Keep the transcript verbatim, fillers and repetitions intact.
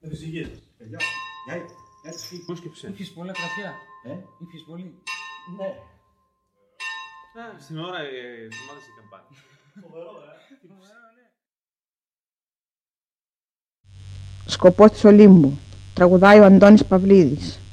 Φυσικής. Παιδιά, έτσι. Μόσκεψε. Ήπιες πολλά γραφιά. Ε? Ήπιες πολύ. Ναι. Στην ώρα θυμάσαι η καμπάνια. Φοβερό, ε. Σκοπός της Ολύμπου. Τραγουδάει ο Αντώνης Παυλίδης.